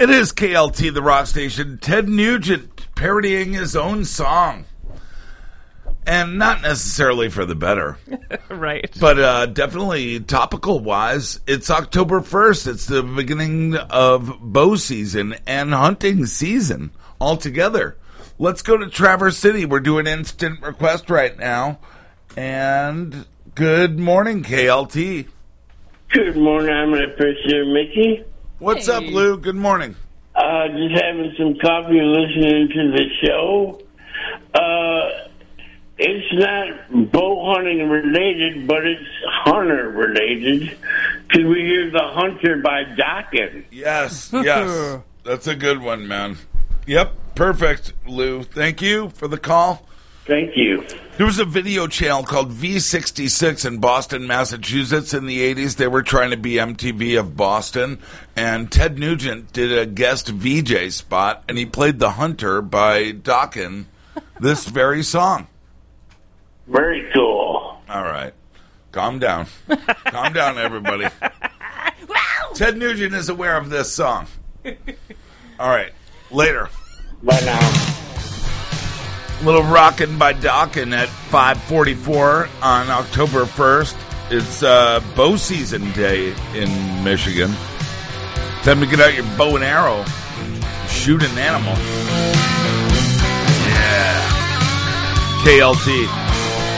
It is KLT, the rock station. Ted Nugent parodying his own song. And not necessarily for the better. Right. But definitely topical-wise, it's October 1st. It's the beginning of bow season and hunting season altogether. Let's go to Traverse City. We're doing instant request right now. And good morning, KLT. Good morning. I'm going to first hear Mickey. What's up, Lou? Good morning. Just having some coffee and listening to the show. It's not bow hunting related, but it's hunter related. Because we hear The Hunter by Dokken. Yes. That's a good one, man. Yep, perfect, Lou. Thank you for the call. Thank you. There was a video channel called V66 in Boston, Massachusetts in the 80s. They were trying to be MTV of Boston. And Ted Nugent did a guest VJ spot, and he played The Hunter by Dokken, this very song. Very cool. All right. Calm down. Calm down, everybody. Ted Nugent is aware of this song. All right. Later. Bye now. Little Rockin' by Dokken at 5:44 on October 1st. It's bow season day in Michigan. Time to get out your bow and arrow. Shoot an animal. Yeah. KLT.